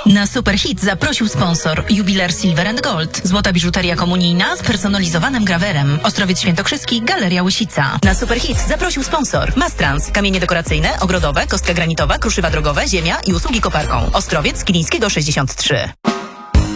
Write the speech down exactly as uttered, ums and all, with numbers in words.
Na Superhit zaprosił sponsor. Jubiler Silver and Gold. Złota biżuteria komunijna z personalizowanym grawerem. Ostrowiec Świętokrzyski, Galeria Łysica. Na Superhit zaprosił sponsor. Mastrans. Kamienie dekoracyjne, ogrodowe, kostka granitowa, kruszywa drogowe, ziemia i usługi koparką. Ostrowiec Kilińskiego sześćdziesiąt trzy.